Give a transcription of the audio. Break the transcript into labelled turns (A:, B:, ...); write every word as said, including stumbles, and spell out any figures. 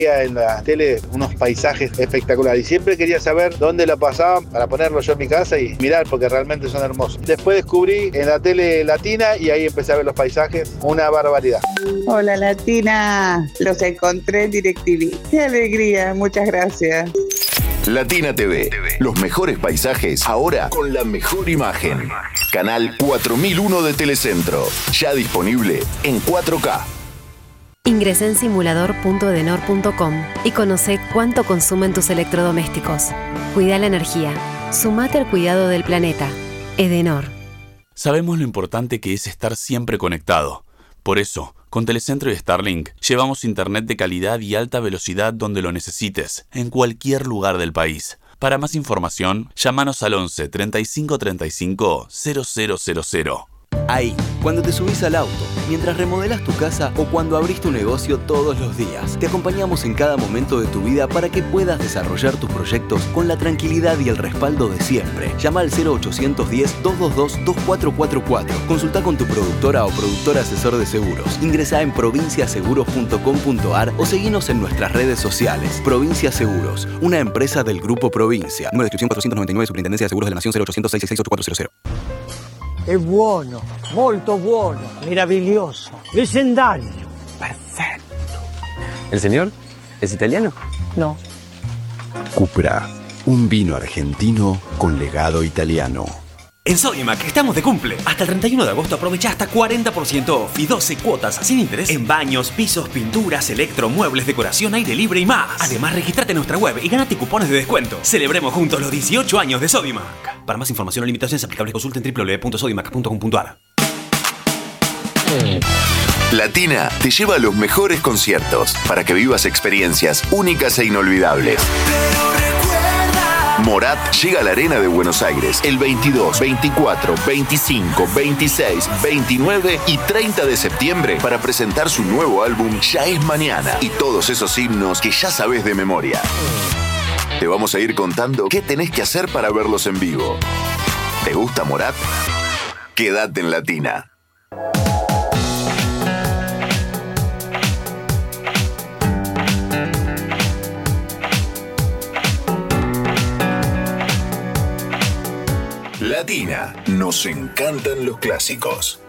A: En la tele unos paisajes espectaculares y siempre quería saber dónde la pasaban para ponerlo yo en mi casa y mirar porque realmente son hermosos. Después descubrí en la tele latina y ahí empecé a ver los paisajes, una barbaridad.
B: Hola Latina, los encontré en DirecTV. Qué alegría, muchas gracias.
C: Latina T V, los mejores paisajes ahora con la mejor imagen. Canal cuatro mil uno de Telecentro, ya disponible en cuatro K.
D: Ingresá en simulador punto edenor punto com y conoce cuánto consumen tus electrodomésticos. Cuida la energía. Sumate al cuidado del planeta. Edenor.
E: Sabemos lo importante que es estar siempre conectado. Por eso, con Telecentro y Starlink, llevamos internet de calidad y alta velocidad donde lo necesites, en cualquier lugar del país. Para más información, llámanos al once, treinta y cinco, treinta y cinco, cero cero cero cero.
F: Ahí, cuando te subís al auto, mientras remodelas tu casa o cuando abrís tu negocio todos los días. Te acompañamos en cada momento de tu vida para que puedas desarrollar tus proyectos con la tranquilidad y el respaldo de siempre. Llama al cero ochocientos diez, doscientos veintidós, veinticuatro cuarenta y cuatro. Consulta con tu productora o productor asesor de seguros. Ingresá en provincia seguros punto com punto ar o seguinos en nuestras redes sociales. Provincia Seguros, una empresa del Grupo Provincia. Número de inscripción cuatrocientos noventa y nueve, Superintendencia de Seguros de la Nación, cero ochocientos, seiscientos sesenta y seis, ochenta y cuatro cero cero.
G: È buono, molto buono, meraviglioso, leggendario, perfetto.
H: ¿El señor es italiano?
G: No.
I: Cupra, un vino argentino con legado italiano.
J: En Sodimac estamos de cumple. Hasta el treinta y uno de agosto aprovecha hasta cuarenta por ciento off y doce cuotas sin interés en baños, pisos, pinturas, electro, muebles, decoración, aire libre y más. Además, registrate en nuestra web y ganate cupones de descuento. Celebremos juntos los dieciocho años de Sodimac. Para más información o limitaciones aplicables, consulten doble u doble u doble u punto sodimac punto com punto ar.
C: Latina te lleva a los mejores conciertos para que vivas experiencias únicas e inolvidables. Morat llega a la Arena de Buenos Aires el veintidós, veinticuatro, veinticinco, veintiséis, veintinueve y treinta de septiembre para presentar su nuevo álbum Ya es Mañana y todos esos himnos que ya sabes de memoria. Te vamos a ir contando qué tenés que hacer para verlos en vivo. ¿Te gusta Morat? Quédate en Latina. Latina, nos encantan los clásicos.